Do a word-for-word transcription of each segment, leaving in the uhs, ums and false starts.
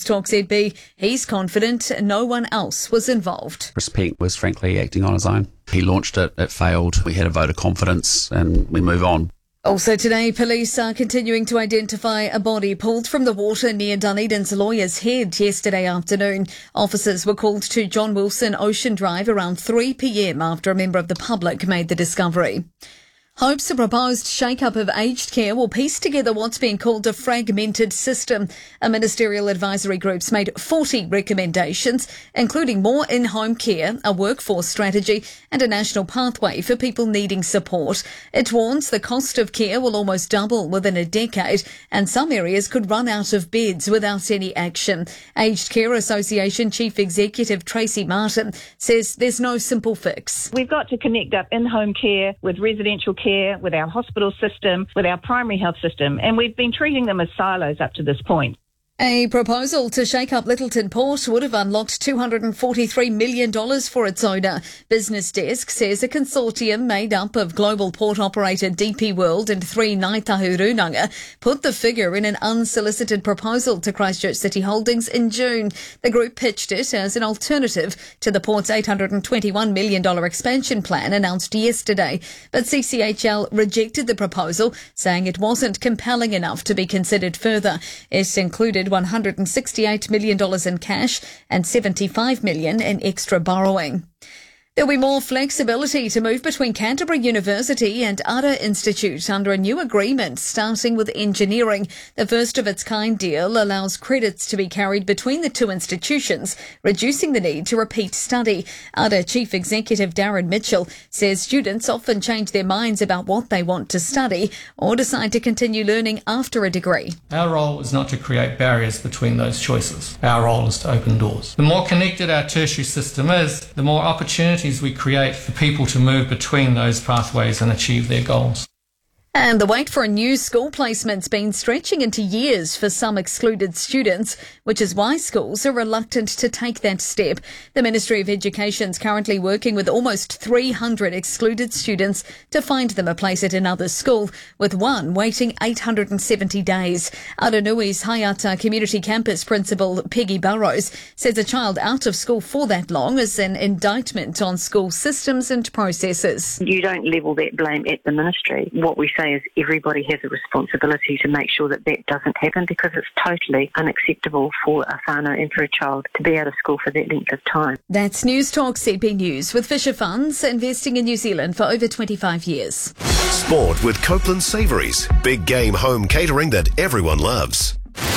Talk Z B. He's confident no one else was involved. Chris Peck was frankly acting on his own. He launched it, it failed. We had a vote of confidence and we move on. Also today, police are continuing to identify a body pulled from the water near Dunedin's Lawyer's Head yesterday afternoon. Officers were called to John Wilson Ocean Drive around three p.m. after a member of the public made the discovery. Hopes a proposed shake-up of aged care will piece together what's being called a fragmented system. A ministerial advisory group's made forty recommendations, including more in-home care, a workforce strategy and a national pathway for people needing support. It warns the cost of care will almost double within a decade and some areas could run out of beds without any action. Aged Care Association Chief Executive Tracy Martin says there's no simple fix. We've got to connect up in-home care with residential care, with our hospital system, with our primary health system, and we've been treating them as silos up to this point. A proposal to shake up Lyttelton Port would have unlocked two hundred forty-three million dollars for its owner. Business Desk says a consortium made up of global port operator D P World and three Ngāi Tahu Runanga put the figure in an unsolicited proposal to Christchurch City Holdings in June. The group pitched it as an alternative to the port's eight hundred twenty-one million dollars expansion plan announced yesterday. But C C H L rejected the proposal, saying it wasn't compelling enough to be considered further. It included one hundred sixty-eight million dollars in cash and seventy-five million dollars in extra borrowing. There'll be more flexibility to move between Canterbury University and Ara Institute under a new agreement starting with engineering. The first of its kind deal allows credits to be carried between the two institutions, reducing the need to repeat study. Ara Chief Executive Darren Mitchell says students often change their minds about what they want to study or decide to continue learning after a degree. Our role is not to create barriers between those choices. Our role is to open doors. The more connected our tertiary system is, the more opportunities we create for people to move between those pathways and achieve their goals. And the wait for a new school placement's been stretching into years for some excluded students, which is why schools are reluctant to take that step. The Ministry of Education is currently working with almost three hundred excluded students to find them a place at another school, with one waiting eight hundred seventy days. Aranui's Hayata Community Campus Principal Peggy Burrows says a child out of school for that long is an indictment on school systems and processes. You don't level that blame at the ministry. What we say is everybody has a responsibility to make sure that that doesn't happen, because it's totally unacceptable for a whānau and for a child to be out of school for that length of time. That's News Talk Z B News with Fisher Funds, investing in New Zealand for over twenty-five years. Sport with Copeland Savouries. Big game home catering that everyone loves.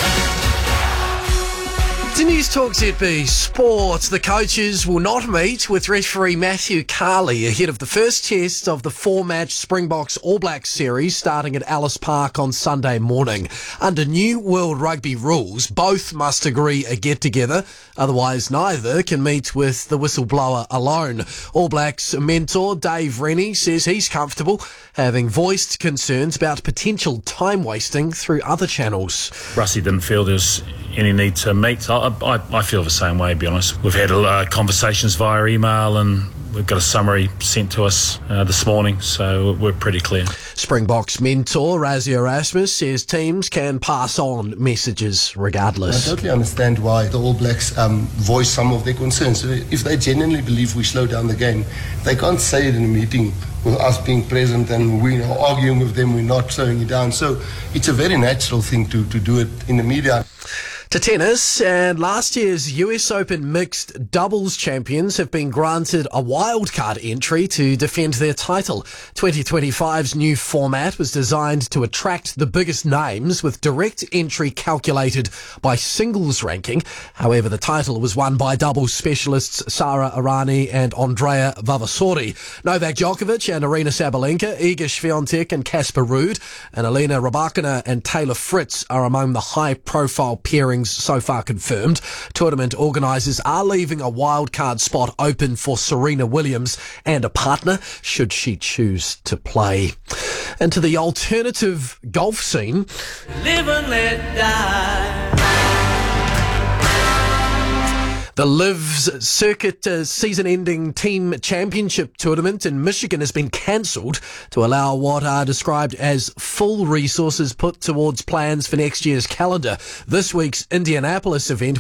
To News Talk Z B Sport, the coaches will not meet with referee Matthew Carley ahead of the first test of the four-match Springboks All Blacks series starting at Alice Park on Sunday morning. Under new World Rugby rules, both must agree a get-together, otherwise neither can meet with the whistleblower alone. All Blacks mentor Dave Rennie says he's comfortable, having voiced concerns about potential time wasting through other channels. Rusty didn't feel there was any need to meet. I, I, I feel the same way, to be honest. We've had uh, conversations via email and we've got a summary sent to us uh, this morning, so we're pretty clear. Springboks mentor Razzie Erasmus says teams can pass on messages regardless. I totally understand why the All Blacks um, voice some of their concerns. If they genuinely believe we slow down the game, they can't say it in a meeting with us being present and we are arguing with them, we're not slowing it down. So it's a very natural thing to, to do it in the media. To tennis, and last year's U S Open mixed doubles champions have been granted a wildcard entry to defend their title. twenty twenty-five's new format was designed to attract the biggest names with direct entry calculated by singles ranking. However, the title was won by doubles specialists Sara Errani and Andrea Vavasori. Novak Djokovic and Arina Sabalenka, Iga Swiatek and Casper Ruud, and Elena Rybakina and Taylor Fritz are among the high-profile pairings so far confirmed. Tournament organisers are leaving a wildcard spot open for Serena Williams and a partner, should she choose to play. And to the alternative golf scene. Live and let die. The Liv's Circuit uh, season-ending team championship tournament in Michigan has been cancelled to allow what are described as full resources put towards plans for next year's calendar. This week's Indianapolis event